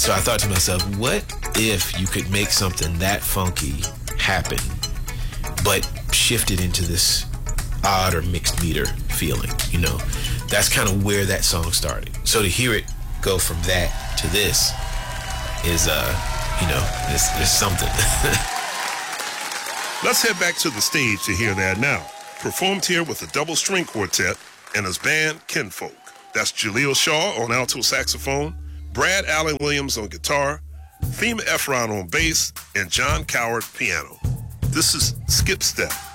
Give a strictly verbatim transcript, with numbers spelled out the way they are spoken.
So I thought to myself, what if you could make something that funky happen, but shift it into this odd or mixed meter feeling, you know? That's kind of where that song started. So to hear it go from that to this is, uh, you know, it's, it's something. Let's head back to the stage to hear that now. Performed here with the Double String Quartet and his band, Kinfolk. That's Jaleel Shaw on alto saxophone, Brad Allen Williams on guitar, Fema Efron on bass, and John Coward piano. This is Skip Step.